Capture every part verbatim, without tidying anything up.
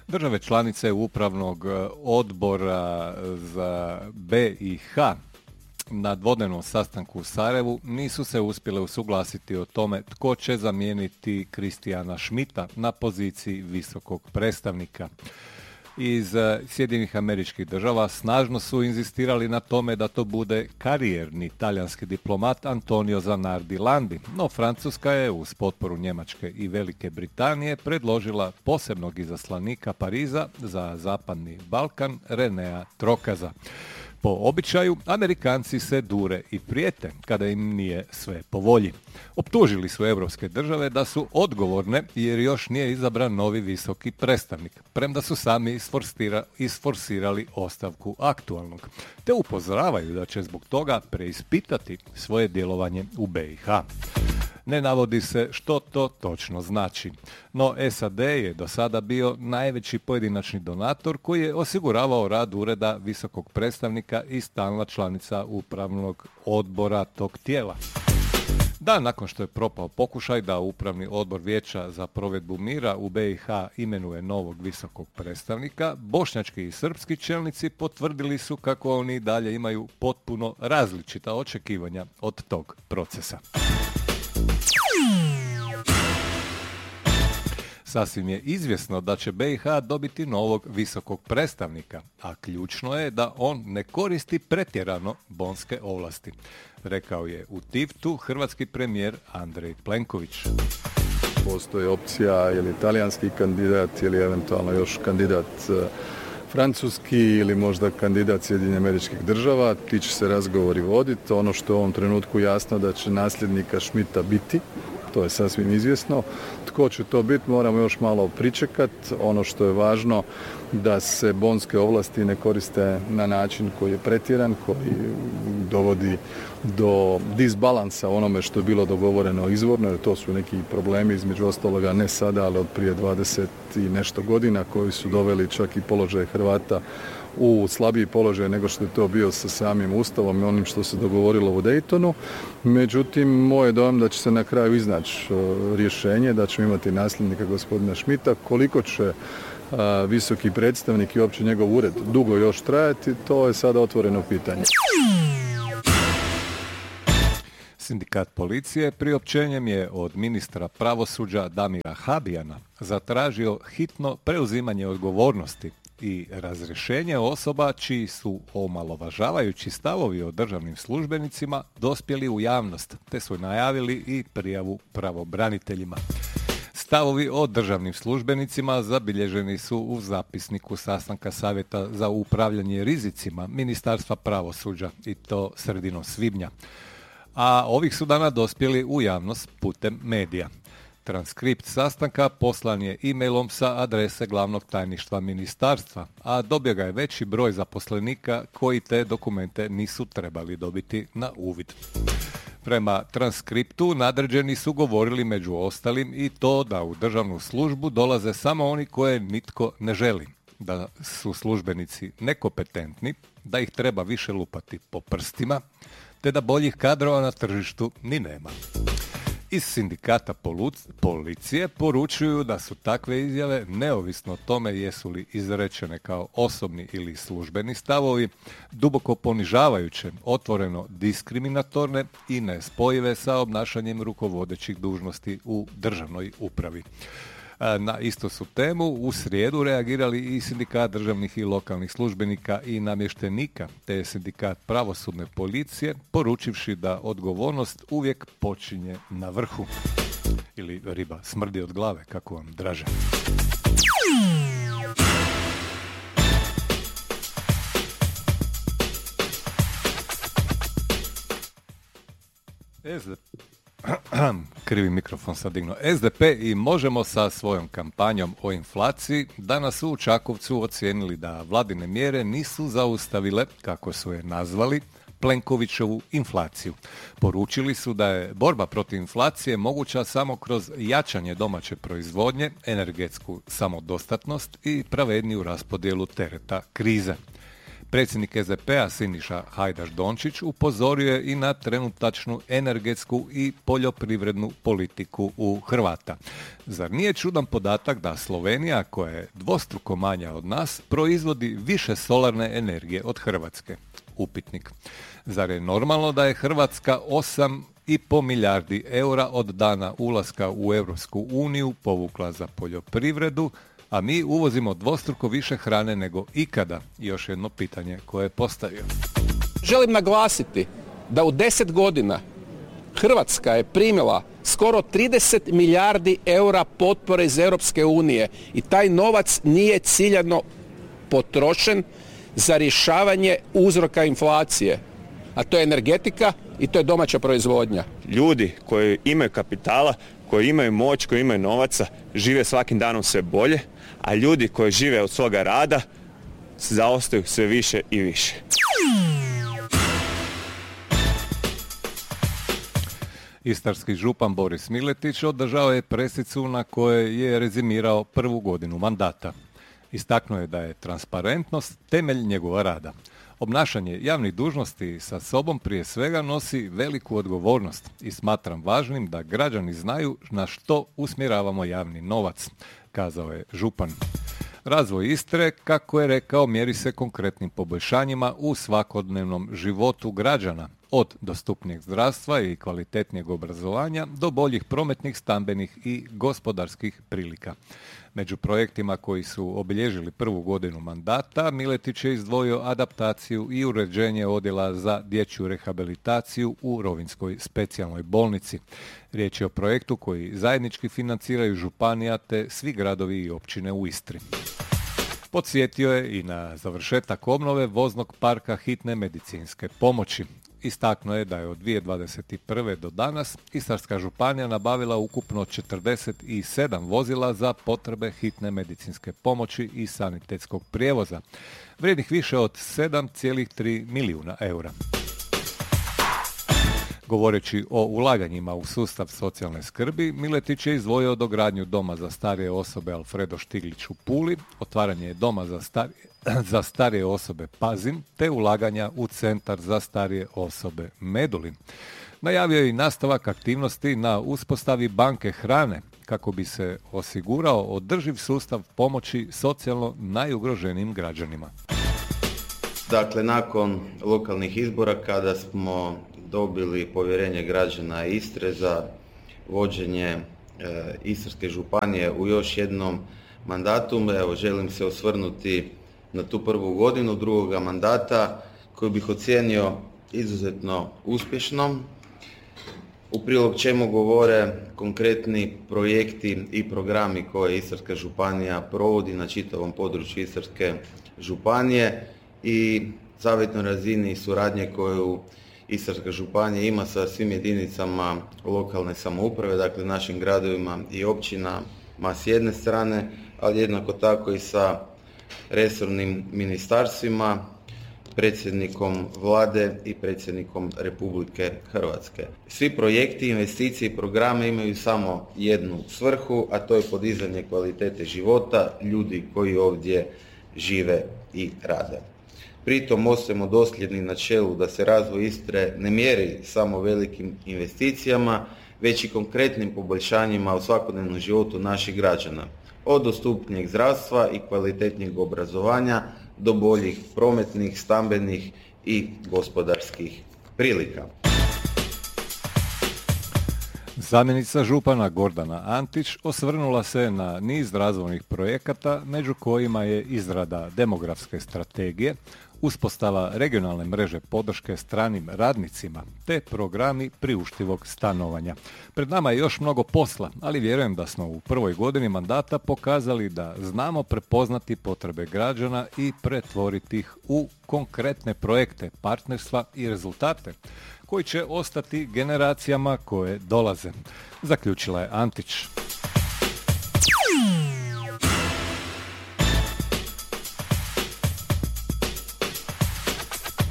Države članice Upravnog odbora za B i H na dvodnevnom sastanku u Sarajevu nisu se uspjele usuglasiti o tome tko će zamijeniti Christiana Schmidta na poziciji visokog predstavnika. Iz Sjedinjenih Američkih Država snažno su inzistirali na tome da to bude karijerni talijanski diplomat Antonio Zanardi Landi, no Francuska je uz potporu Njemačke i Velike Britanije predložila posebnog izaslanika Pariza za Zapadni Balkan Renea Trokaza. Po običaju, Amerikanci se dure i prijete kada im nije sve po volji. Optužili su europske države da su odgovorne jer još nije izabran novi visoki predstavnik, premda su sami isforsira, isforsirali ostavku aktualnog, te upozoravaju da će zbog toga preispitati svoje djelovanje u B i H. Ne navodi se što to točno znači, no S A D je do sada bio najveći pojedinačni donator koji je osiguravao rad ureda visokog predstavnika i stalna članica upravnog odbora tog tijela. Dan nakon što je propao pokušaj da upravni odbor Vijeća za provedbu mira u B i H imenuje novog visokog predstavnika, bošnjački i srpski čelnici potvrdili su kako oni dalje imaju potpuno različita očekivanja od tog procesa. Sasvim je izvjesno da će B i H dobiti novog visokog predstavnika, a ključno je da on ne koristi pretjerano bonske ovlasti, rekao je u Tivtu hrvatski premijer Andrej Plenković. Postoji opcija ili talijanski kandidat ili eventualno još kandidat francuski ili možda kandidat Sjedinjenih Američkih Država. Ti će se razgovori voditi. Ono što je u ovom trenutku jasno da će nasljednika Schmidta biti, to je sasvim izvjesno. Tko će to biti, moramo još malo pričekati. Ono što je važno da se bonske ovlasti ne koriste na način koji je pretjeran, koji dovodi do disbalansa onome što je bilo dogovoreno izvorno, jer to su neki problemi između ostaloga ne sada, ali od prije dvadeset i nešto godina koji su doveli čak i položaj Hrvata u slabiji položaj nego što je to bio sa samim Ustavom i onim što se dogovorilo u Daytonu. Međutim, moj je dojam da će se na kraju iznaći rješenje, da ćemo imati nasljednika gospodina Schmidta. Koliko će a, visoki predstavnik i uopće njegov ured dugo još trajati, to je sada otvoreno pitanje. Sindikat policije priopćenjem je od ministra pravosuđa Damira Habijana zatražio hitno preuzimanje odgovornosti i razrješenje osoba čiji su omalovažavajući stavovi o državnim službenicima dospjeli u javnost, te su najavili i prijavu pravobraniteljima. Stavovi o državnim službenicima zabilježeni su u zapisniku sastanka Savjeta za upravljanje rizicima Ministarstva pravosuđa i to sredinom svibnja. A ovih su dana dospjeli u javnost putem medija. Transkript sastanka poslan je e-mailom sa adrese glavnog tajništva ministarstva, a dobio ga je veći broj zaposlenika koji te dokumente nisu trebali dobiti na uvid. Prema transkriptu nadređeni su govorili među ostalim i to da u državnu službu dolaze samo oni koje nitko ne želi, da su službenici nekompetentni, da ih treba više lupati po prstima, te da boljih kadrova na tržištu ni nema. Iz sindikata policije poručuju da su takve izjave, neovisno o tome jesu li izrečene kao osobni ili službeni stavovi, duboko ponižavajuće, otvoreno diskriminatorne i nespojive sa obnašanjem rukovodećih dužnosti u državnoj upravi. Na istu su temu u srijedu reagirali i sindikat državnih i lokalnih službenika i namještenika, te sindikat pravosudne policije, poručivši da odgovornost uvijek počinje na vrhu. Ili riba smrdi od glave, kako vam draže. S D P Krivi mikrofon sad dignuo. S D P i Možemo sa svojom kampanjom o inflaciji danas su u Čakovcu ocijenili da vladine mjere nisu zaustavile, kako su je nazvali, Plenkovićevu inflaciju. Poručili su da je borba protiv inflacije moguća samo kroz jačanje domaće proizvodnje, energetsku samodostatnost i pravedniju raspodjelu tereta krize. Predsjednik S D P-a Siniša Hajdaš Dončić upozorio je i na trenutačnu energetsku i poljoprivrednu politiku u Hrvata. Zar nije čudan podatak da Slovenija, koja je dvostruko manja od nas, proizvodi više solarne energije od Hrvatske? Upitnik. Zar je normalno da je Hrvatska osam i pol milijardi eura od dana ulaska u Europsku uniju povukla za poljoprivredu, a mi uvozimo dvostruko više hrane nego ikada? Još jedno pitanje koje je postavio. Želim naglasiti da u deset godina Hrvatska je primila skoro trideset milijardi eura potpore iz Europske unije i taj novac nije ciljano potrošen za rješavanje uzroka inflacije, a to je energetika i to je domaća proizvodnja. Ljudi koji imaju kapitala, koji imaju moć, koji imaju novaca, žive svakim danom sve bolje, a ljudi koji žive od svoga rada zaostaju sve više i više. Istarski župan Boris Miletić održao je presicu na kojoj je rezimirao prvu godinu mandata. Istaknuo je da je transparentnost temelj njegova rada. Obnašanje javnih dužnosti sa sobom prije svega nosi veliku odgovornost i smatram važnim da građani znaju na što usmjeravamo javni novac, kazao je župan. Razvoj Istre, kako je rekao, mjeri se konkretnim poboljšanjima u svakodnevnom životu građana, od dostupnijeg zdravstva i kvalitetnijeg obrazovanja do boljih prometnih, stambenih i gospodarskih prilika. Među projektima koji su obilježili prvu godinu mandata, Miletić je izdvojio adaptaciju i uređenje odjela za dječju rehabilitaciju u Rovinjskoj specijalnoj bolnici. Riječ je o projektu koji zajednički financiraju županija te svi gradovi i općine u Istri. Podsjetio je i na završetak obnove voznog parka hitne medicinske pomoći. Istaknuo je da je od dvije tisuće dvadeset prve do danas Istarska županija nabavila ukupno četrdeset sedam vozila za potrebe hitne medicinske pomoći i sanitetskog prijevoza, vrijednih više od sedam zarez tri milijuna eura. Govoreći o ulaganjima u sustav socijalne skrbi, Miletić je izdvojio dogradnju doma za starije osobe Alfredo Štiglić u Puli, otvaranje doma za starije, za starije osobe Pazin, te ulaganja u centar za starije osobe Medulin. Najavio je i nastavak aktivnosti na uspostavi banke hrane, kako bi se osigurao održiv sustav pomoći socijalno najugroženijim građanima. Dakle, nakon lokalnih izbora, kada smo dobili povjerenje građana Istre za vođenje e, Istarske županije u još jednom mandatu, evo, želim se osvrnuti na tu prvu godinu drugoga mandata koju bih ocijenio izuzetno uspješnom, u prilog čemu govore konkretni projekti i programi koje Istarska županija provodi na čitavom području Istarske županije i savjetnoj razini suradnje koju Istarska županija ima sa svim jedinicama lokalne samouprave, dakle našim gradovima i općinama s jedne strane, ali jednako tako i sa resornim ministarstvima, predsjednikom vlade i predsjednikom Republike Hrvatske. Svi projekti, investicije i programe imaju samo jednu svrhu, a to je podizanje kvalitete života ljudi koji ovdje žive i rade. Pritom ostajemo dosljedni načelu da se razvoj Istre ne mjeri samo velikim investicijama, već i konkretnim poboljšanjima u svakodnevnom životu naših građana. Od dostupnijeg zdravstva i kvalitetnijeg obrazovanja do boljih prometnih, stambenih i gospodarskih prilika. Zamjenica župana Gordana Antić osvrnula se na niz razvojnih projekata, među kojima je izrada demografske strategije, uspostava regionalne mreže podrške stranim radnicima, te programi priuštivog stanovanja. Pred nama je još mnogo posla, ali vjerujem da smo u prvoj godini mandata pokazali da znamo prepoznati potrebe građana i pretvoriti ih u konkretne projekte, partnerstva i rezultate, koji će ostati generacijama koje dolaze, zaključila je Antić.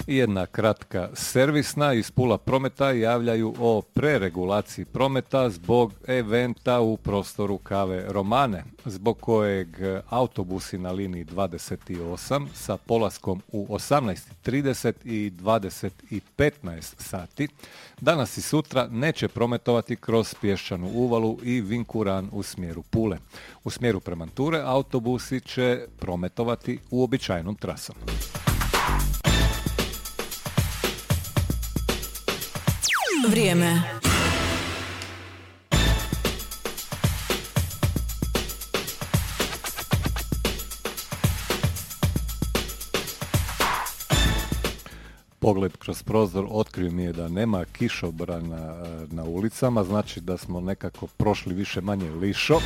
I jedna kratka servisna iz Pula Prometa javljaju o preregulaciji prometa zbog eventa u prostoru Kave Romane, zbog kojeg autobusi na liniji dvadeset osam sa polaskom u osamnaest trideset i dvadeset petnaest sati danas i sutra neće prometovati kroz Pješčanu uvalu i Vinkuran u smjeru Pule. U smjeru prema Ture autobusi će prometovati uobičajenom trasom. Vrijeme. Pogled kroz prozor otkrio mi je da nema kišobrana na ulicama, znači da smo nekako prošli više manje lišo.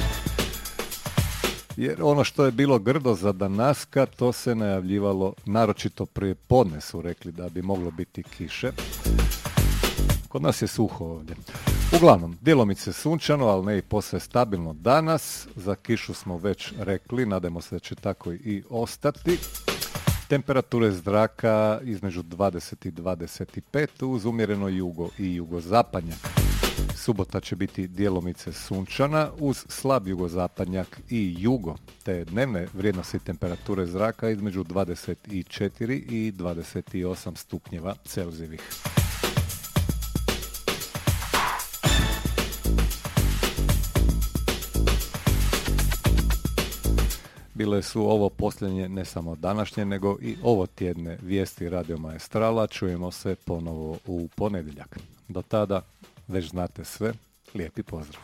Jer ono što je bilo grdo za danaska, to se najavljivalo naročito prije podne, su rekli da bi moglo biti kiše. Kod nas je suho ovdje. Uglavnom, djelomice sunčano, ali ne i posve stabilno danas. Za kišu smo već rekli, nadamo se da će tako i ostati. Temperature zraka između dvadeset i dvadeset pet uz umjereno jugo i jugozapadnjak. Subota će biti djelomice sunčana uz slab jugozapadnjak i jugo, te dnevne vrijednosti temperature zraka između dvadeset četiri i dvadeset osam stupnjeva Celzijevih. Bile su ovo posljednje ne samo današnje, nego i ovo tjedne vijesti Radio Maestrala. Čujemo se ponovo u ponedjeljak. Do tada već znate sve. Lijepi pozdrav.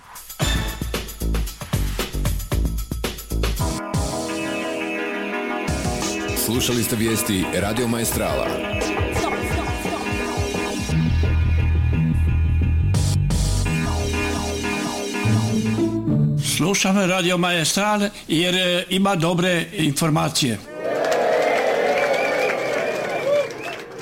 Slušali ste vijesti Radio Maestrala. Slušam Radio Maestrale jer ima dobre informacije.